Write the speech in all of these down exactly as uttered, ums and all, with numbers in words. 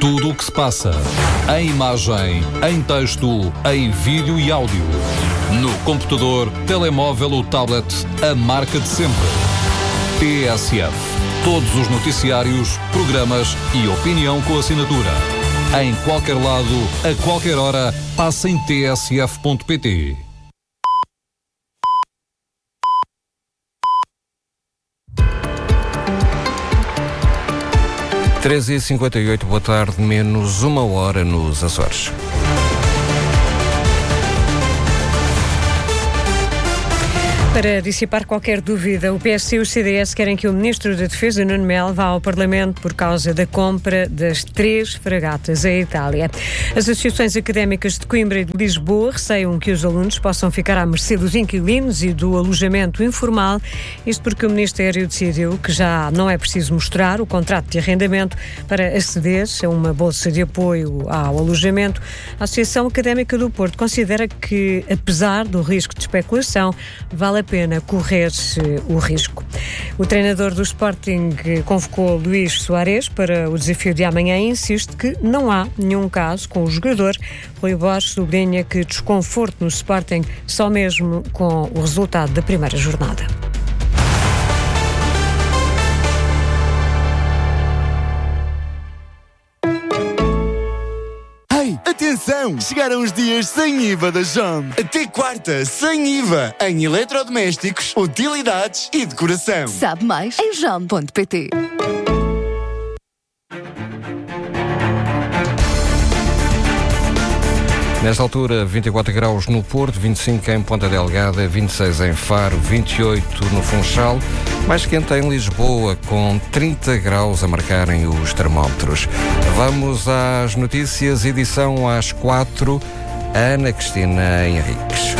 Tudo o que se passa, em imagem, em texto, em vídeo e áudio. No computador, telemóvel ou tablet, a marca de sempre. T S F. Todos os noticiários, programas e opinião com assinatura. Em qualquer lado, a qualquer hora, passa em t s f ponto p t. treze e cinquenta e oito, boa tarde, menos uma hora nos Açores. Para dissipar qualquer dúvida, o P S e o C D S querem que o Ministro da Defesa, Nuno Melo, vá ao Parlamento por causa da compra das três fragatas à Itália. As associações académicas de Coimbra e de Lisboa receiam que os alunos possam ficar à mercê dos inquilinos e do alojamento informal, isto porque o Ministério decidiu que já não é preciso mostrar o contrato de arrendamento para aceder a uma bolsa de apoio ao alojamento. A Associação Académica do Porto considera que, apesar do risco de especulação, vale a pena correr o risco. O treinador do Sporting convocou Luís Soares para o desafio de amanhã e insiste que não há nenhum caso com o jogador. Rui Borges sublinha que desconforto no Sporting só mesmo com o resultado da primeira jornada. Atenção! Chegaram os dias sem I V A da Jom. Até quarta, sem I V A, em eletrodomésticos, utilidades e decoração. Sabe mais em jom ponto p t. Nesta altura, vinte e quatro graus no Porto, vinte e cinco em Ponta Delgada, vinte e seis em Faro, vinte e oito no Funchal, mais quente em Lisboa, com trinta graus a marcarem os termómetros. Vamos às notícias, edição às quatro, Ana Cristina Henriques.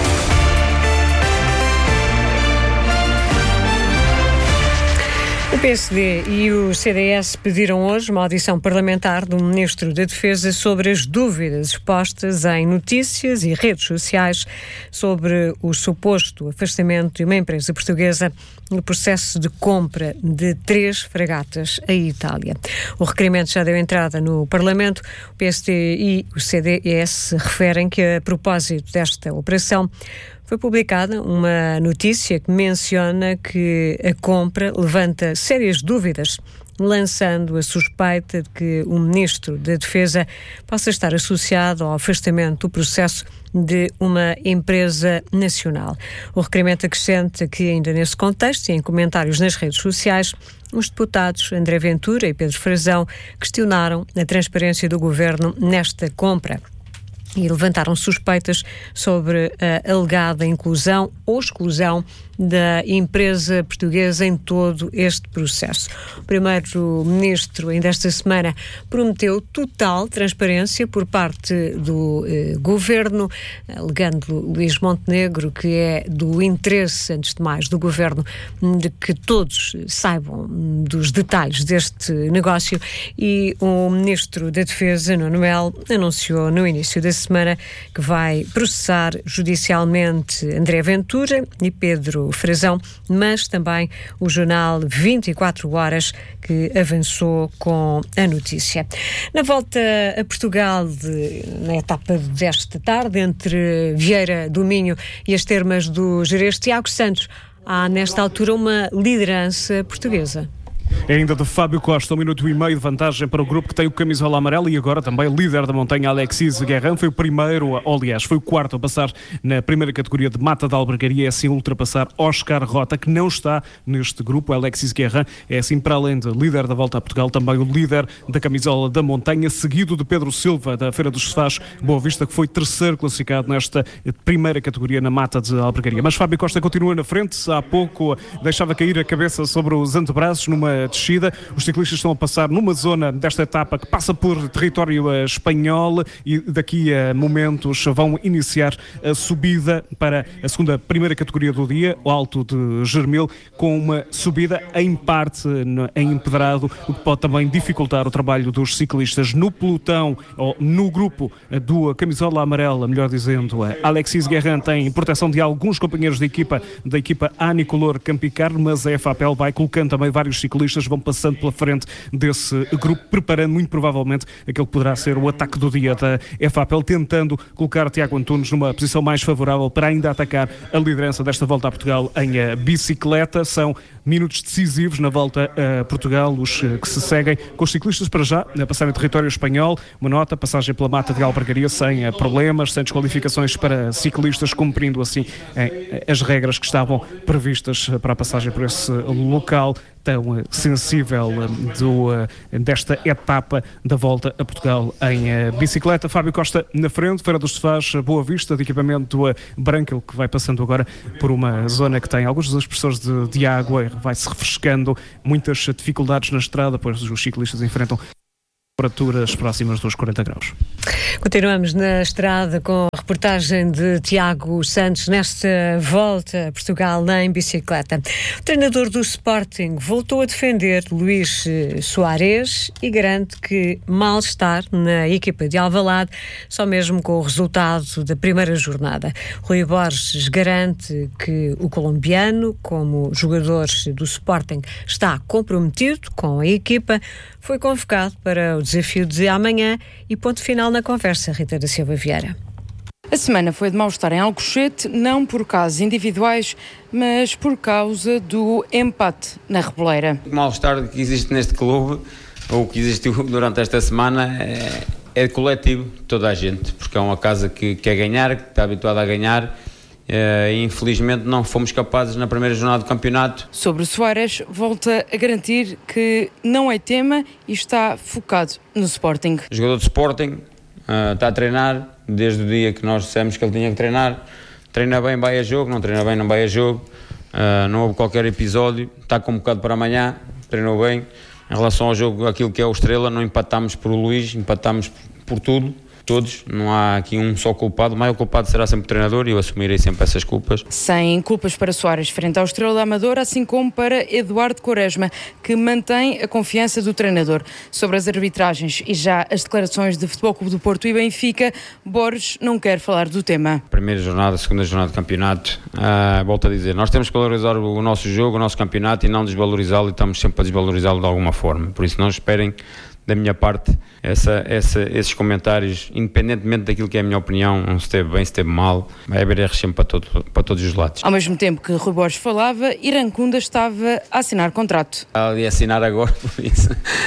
O P S D e o C D S pediram hoje uma audição parlamentar do Ministro da Defesa sobre as dúvidas expostas em notícias e redes sociais sobre o suposto afastamento de uma empresa portuguesa no processo de compra de três fragatas à Itália. O requerimento já deu entrada no Parlamento. O P S D e o C D S referem que, a propósito desta operação, foi publicada uma notícia que menciona que a compra levanta sérias dúvidas, lançando a suspeita de que o Ministro da Defesa possa estar associado ao afastamento do processo de uma empresa nacional. O requerimento acrescenta que, ainda nesse contexto e em comentários nas redes sociais, os deputados André Ventura e Pedro Frazão questionaram a transparência do Governo nesta compra e levantaram suspeitas sobre a alegada inclusão ou exclusão da empresa portuguesa em todo este processo. O primeiro-ministro, ainda esta semana, prometeu total transparência por parte do eh, governo, alegando Luís Montenegro que é do interesse, antes de mais, do governo, de que todos saibam dos detalhes deste negócio, e o ministro da Defesa, Nuno Melo, anunciou no início da semana que vai processar judicialmente André Ventura e Pedro Frazão, mas também o jornal vinte e quatro horas, que avançou com a notícia. Na volta a Portugal, de, na etapa desta tarde, entre Vieira do Minho e as termas do Gerês, Tiago Santos, há nesta altura uma liderança portuguesa. É ainda de Fábio Costa, um minuto e meio de vantagem para o grupo que tem o camisola amarela e agora também líder da montanha, Alexis Guerrin. Foi o primeiro, ou aliás, foi o quarto a passar na primeira categoria de Mata da Albergaria, é assim ultrapassar Oscar Rota, que não está neste grupo. Alexis Guerrin é assim, para além de líder da Volta a Portugal, também o líder da camisola da montanha, seguido de Pedro Silva, da Feira dos Sofás Boa Vista, que foi terceiro classificado nesta primeira categoria na Mata de Albergaria. Mas Fábio Costa continua na frente. Há pouco deixava cair a cabeça sobre os antebraços numa descida. Os ciclistas estão a passar numa zona desta etapa que passa por território espanhol e daqui a momentos vão iniciar a subida para a segunda primeira categoria do dia, o Alto de Germil, com uma subida em parte em empedrado, o que pode também dificultar o trabalho dos ciclistas. No pelotão, ou no grupo do camisola amarela, melhor dizendo, Alexis Guerrin tem proteção de alguns companheiros de equipa, da equipa Anicolor Campicar, mas a F A P L vai colocando também vários ciclistas ciclistas vão passando pela frente desse grupo, preparando muito provavelmente aquele que poderá ser o ataque do dia da F A P L, tentando colocar Tiago Antunes numa posição mais favorável para ainda atacar a liderança desta volta a Portugal em bicicleta. São minutos decisivos na volta a Portugal, os que se seguem com os ciclistas para já a passar em território espanhol. Uma nota, passagem pela Mata de Albergaria sem problemas, sem desqualificações para ciclistas, cumprindo assim as regras que estavam previstas para a passagem por esse local tão sensível do, desta etapa da volta a Portugal em bicicleta. Fábio Costa na frente, Feira dos Sofás, Boa Vista, de equipamento branco, que vai passando agora por uma zona que tem alguns dos expressores de, de água, vai-se refrescando, muitas dificuldades na estrada, pois os ciclistas enfrentam temperaturas próximas dos quarenta graus. Continuamos na estrada com a reportagem de Tiago Santos nesta volta a Portugal em bicicleta. O treinador do Sporting voltou a defender Luís Soares e garante que mal-estar na equipa de Alvalade, só mesmo com o resultado da primeira jornada. Rui Borges garante que o colombiano, como jogador do Sporting, está comprometido com a equipa, foi convocado para o desafio de amanhã e ponto final na conversa. Rita da Silva Vieira. A semana foi de mal-estar em Alcochete, não por casos individuais, mas por causa do empate na Reboleira. O mal-estar que existe neste clube, ou que existiu durante esta semana, é, é coletivo, toda a gente, porque é uma casa que quer ganhar, que está habituada a ganhar. Uh, e infelizmente não fomos capazes na primeira jornada do campeonato. Sobre o Soares, volta a garantir que não é tema e está focado no Sporting. O jogador do Sporting uh, está a treinar desde o dia que nós dissemos que ele tinha que treinar. Treina bem, vai a jogo, não treina bem, não vai a jogo. Uh, não houve qualquer episódio, está convocado para amanhã, treinou bem. Em relação ao jogo, aquilo que é o Estrela, não empatámos por o Luís, empatámos por, por tudo. Todos, não há aqui um só culpado, o maior culpado será sempre o treinador e eu assumirei sempre essas culpas. Sem culpas para Soares frente ao Estrela da Amadora, assim como para Eduardo Quaresma, que mantém a confiança do treinador. Sobre as arbitragens e já as declarações de Futebol Clube do Porto e Benfica, Borges não quer falar do tema. Primeira jornada, segunda jornada do campeonato, uh, volto a dizer, nós temos que valorizar o nosso jogo, o nosso campeonato e não desvalorizá-lo, e estamos sempre a desvalorizá-lo de alguma forma, por isso não esperem da minha parte essa, essa, esses comentários, independentemente daquilo que é a minha opinião, se esteve bem, se esteve mal, vai haver erros sempre para, todo, para todos os lados. Ao mesmo tempo que Rui Borges falava, Irancunda estava a assinar contrato. Está ali a assinar agora, por isso.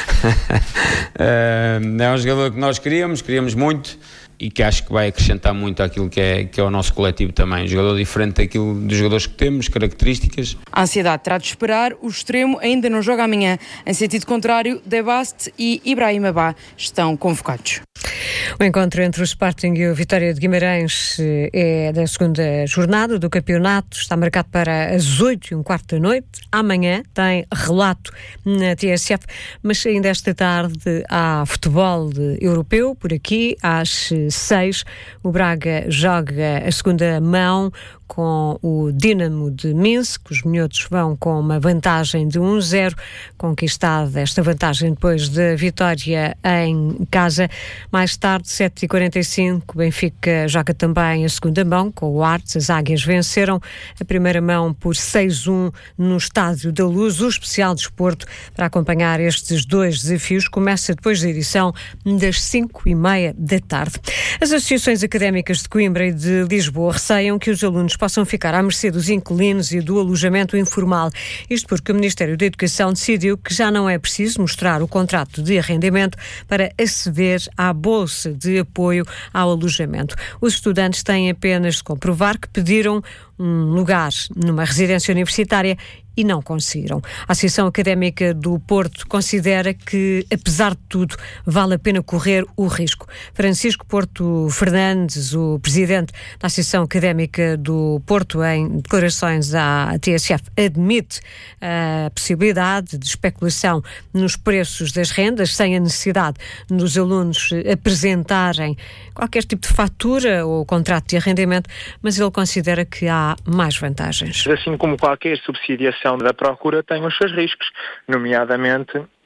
É um jogador que nós queríamos, queríamos muito, e que acho que vai acrescentar muito àquilo que é, que é o nosso coletivo também. Um jogador diferente daquilo dos jogadores que temos, características. A ansiedade terá de esperar, o extremo ainda não joga amanhã. Em sentido contrário, Debaste e Ibrahim Abá estão convocados. O encontro entre o Sporting e o Vitória de Guimarães é da segunda jornada do campeonato. Está marcado para as oito e um quarto da noite. Amanhã tem relato na T S F, mas ainda esta tarde há futebol europeu por aqui, às seis. O Braga joga a segunda mão com o Dinamo de Minsk. Os minhotos vão com uma vantagem de um zero, conquistada esta vantagem depois da vitória em casa. Mais tarde, sete e quarenta e cinco, Benfica joga também a segunda mão com o Artes. As Águias venceram a primeira mão por seis a um no Estádio da Luz. O especial desporto para acompanhar estes dois desafios começa depois da edição das cinco e meia da tarde. As associações académicas de Coimbra e de Lisboa receiam que os alunos possam ficar à mercê dos inquilinos e do alojamento informal. Isto porque o Ministério da Educação decidiu que já não é preciso mostrar o contrato de arrendamento para aceder à bolsa de apoio ao alojamento. Os estudantes têm apenas de comprovar que pediram um lugar numa residência universitária e não conseguiram. A Associação Académica do Porto considera que, apesar de tudo, vale a pena correr o risco. Francisco Porto Fernandes, o presidente da Associação Académica do Porto, em declarações à T S F, admite a possibilidade de especulação nos preços das rendas, sem a necessidade dos alunos apresentarem qualquer tipo de fatura ou contrato de arrendamento, mas ele considera que há mais vantagens. Assim como qualquer subsidiação da procura tem os seus riscos, nomeadamente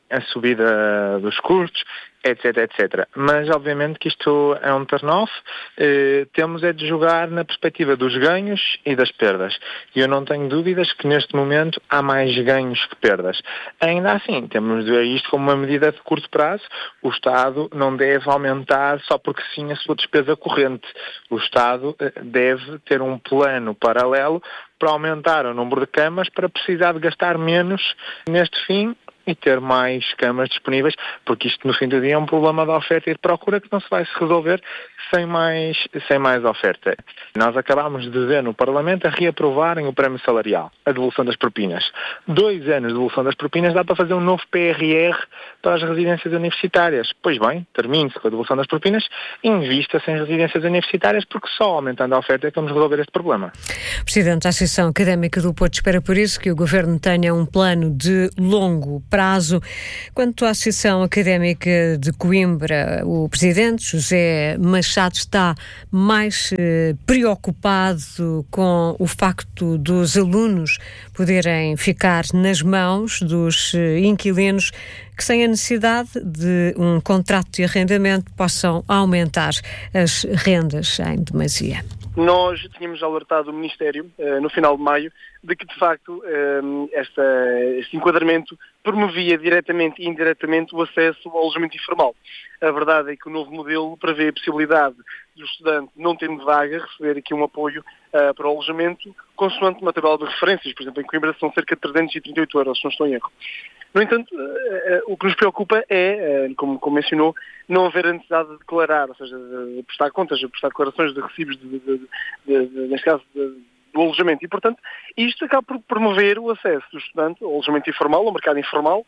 a subida dos custos, etc, etcétera. Mas, obviamente, que isto é um turn-off. Eh, temos é de jogar na perspectiva dos ganhos e das perdas. E eu não tenho dúvidas que, neste momento, há mais ganhos que perdas. Ainda assim, temos de ver isto como uma medida de curto prazo. O Estado não deve aumentar só porque sim a sua despesa corrente. O Estado eh, deve ter um plano paralelo para aumentar o número de camas, para precisar de gastar menos neste fim e ter mais camas disponíveis, porque isto no fim do dia é um problema de oferta e de procura que não se vai se resolver sem mais, sem mais oferta. Nós acabámos de ver no Parlamento a reaprovarem o prémio salarial, a devolução das propinas. Dois anos de devolução das propinas dá para fazer um novo P R R para as residências universitárias. Pois bem, termine-se com a devolução das propinas e invista-se em residências universitárias, porque só aumentando a oferta é que vamos resolver este problema. O Presidente da Associação Académica do Porto espera por isso que o Governo tenha um plano de longo prazo. Quanto à Associação Académica de Coimbra, o Presidente, José Machado, está mais eh, preocupado com o facto dos alunos poderem ficar nas mãos dos eh, inquilinos que, sem a necessidade de um contrato de arrendamento, possam aumentar as rendas em demasia. Nós tínhamos alertado o Ministério, eh, no final de maio, de que, de facto, eh, esta, este enquadramento promovia diretamente e indiretamente o acesso ao alojamento informal. A verdade é que o novo modelo prevê a possibilidade do estudante, não tendo vaga, receber aqui um apoio uh, para o alojamento, consoante uma tabela de referências. Por exemplo, em Coimbra são cerca de trezentos e trinta e oito euros, se não estou em erro. No entanto, uh, uh, o que nos preocupa é, uh, como, como mencionou, não haver a necessidade de declarar, ou seja, de prestar contas, de prestar declarações de recibos, de, de, de, de, de, neste caso, de, do alojamento. E, portanto, isto acaba por promover o acesso do estudante ao alojamento informal, ao mercado informal,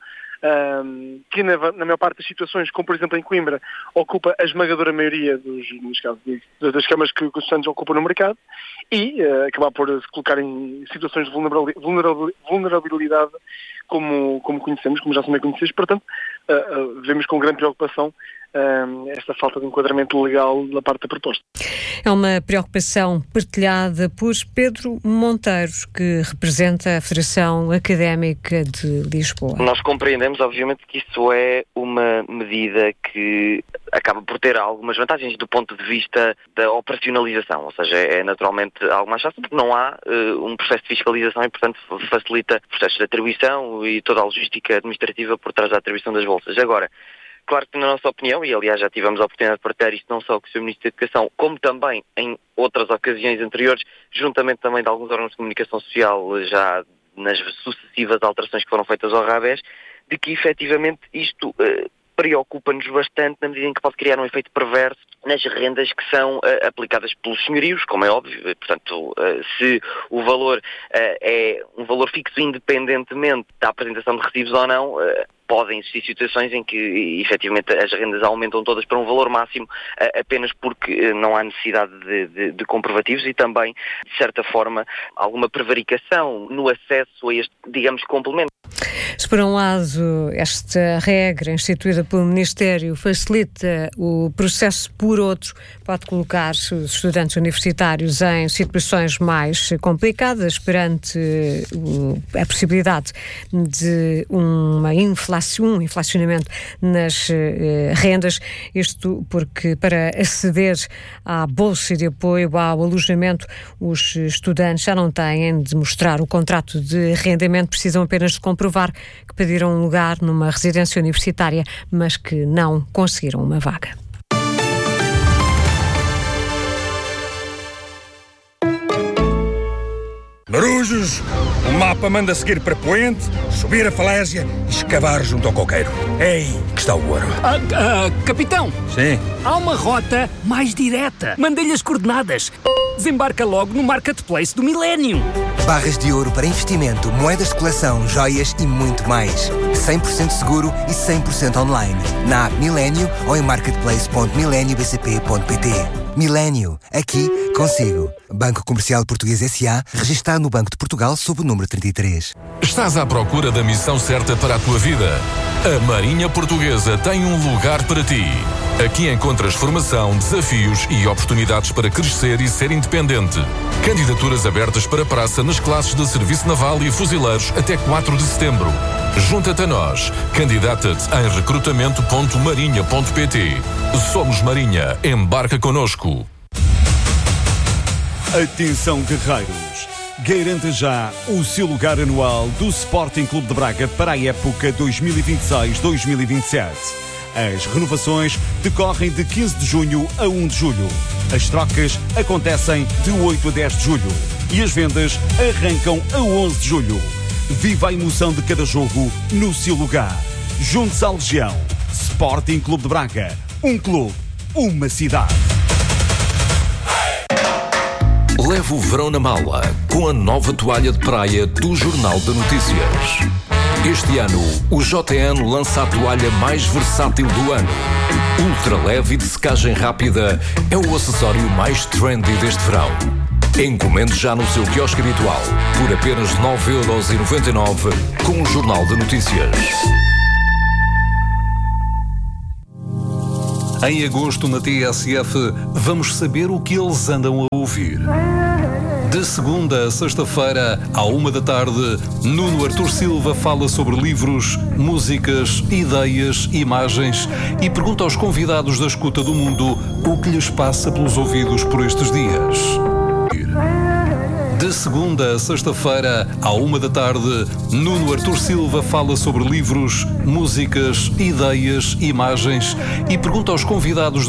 um, que na, na maior parte das situações, como por exemplo em Coimbra, ocupa a esmagadora maioria dos, neste caso, das camas que os estudantes ocupam no mercado, e uh, acabar por se colocar em situações de vulnerabilidade, vulnerabilidade como, como conhecemos, como já são bem conhecidos. Portanto, uh, uh, vemos com grande preocupação uh, esta falta de enquadramento legal da parte da proposta. É uma preocupação partilhada por Pedro Monteiro, que representa a Federação Académica de Lisboa. Nós compreendemos, obviamente, que isso é uma medida que acaba por ter algumas vantagens do ponto de vista da operacionalização, ou seja, é naturalmente algo mais fácil porque não há uh, um processo de fiscalização e, portanto, facilita processos de atribuição e toda a logística administrativa por trás da atribuição das bolsas. Agora, claro que na nossa opinião, e aliás já tivemos a oportunidade de partilhar isto não só com o senhor Ministro da Educação, como também em outras ocasiões anteriores, juntamente também de alguns órgãos de comunicação social, já nas sucessivas alterações que foram feitas ao RABES, de que efetivamente isto uh, preocupa-nos bastante na medida em que pode criar um efeito perverso nas rendas que são uh, aplicadas pelos senhorios, como é óbvio. Portanto, uh, se o valor uh, é um valor fixo independentemente da apresentação de recibos ou não, uh, podem existir situações em que efetivamente as rendas aumentam todas para um valor máximo uh, apenas porque uh, não há necessidade de, de, de comprovativos e também, de certa forma, alguma prevaricação no acesso a este, digamos, complemento. Se por um lado esta regra instituída pelo Ministério facilita o processo, por outro pode colocar os estudantes universitários em situações mais complicadas perante a possibilidade de uma inflação, um inflacionamento nas rendas, isto porque para aceder à bolsa de apoio ao alojamento os estudantes já não têm de mostrar o contrato de arrendamento, precisam apenas de comprovar que pediram um lugar numa residência universitária, mas que não conseguiram uma vaga. Marujos, o mapa manda seguir para Poente, subir a falésia e escavar junto ao coqueiro. É aí que está o ouro. Ah, ah, capitão! Sim? Há uma rota mais direta. Mandei-lhe as coordenadas. Desembarca logo no Marketplace do Millennium. Barras de ouro para investimento, moedas de coleção, joias e muito mais. cem por cento seguro e cem por cento online. Na app Millennium ou em marketplace ponto millennium b c p ponto p t. Millennium, aqui consigo. Banco Comercial Português S A, registado no Banco de Portugal sob o número trinta e três. Estás à procura da missão certa para a tua vida? A Marinha Portuguesa tem um lugar para ti. Aqui encontras formação, desafios e oportunidades para crescer e ser independente. Candidaturas abertas para praça nas classes de Serviço Naval e Fuzileiros até quatro de setembro. Junta-te a nós. Candidata-te em recrutamento ponto marinha ponto pt. Somos Marinha. Embarca connosco. Atenção, guerreiros. Garanta já o seu lugar anual do Sporting Clube de Braga para a época dois mil e vinte e seis dois mil e vinte e sete. As renovações decorrem de quinze de junho a um de julho. As trocas acontecem de oito a dez de julho. E as vendas arrancam a onze de julho. Viva a emoção de cada jogo no seu lugar. Junte-se à Legião. Sporting Clube de Braga. Um clube, uma cidade. Leve o verão na mala com a nova toalha de praia do Jornal de Notícias. Este ano, o J N lança a toalha mais versátil do ano. Ultra leve e de secagem rápida é o acessório mais trendy deste verão. Encomende já no seu quiosque habitual por apenas nove euros e noventa e nove com o Jornal de Notícias. Em agosto, na T S F, vamos saber o que eles andam a ouvir. De segunda a sexta-feira, à uma da tarde, Nuno Artur Silva fala sobre livros, músicas, ideias, imagens e pergunta aos convidados da escuta do mundo o que lhes passa pelos ouvidos por estes dias. De segunda a sexta-feira, à uma da tarde, Nuno Artur Silva fala sobre livros, músicas, ideias, imagens e pergunta aos convidados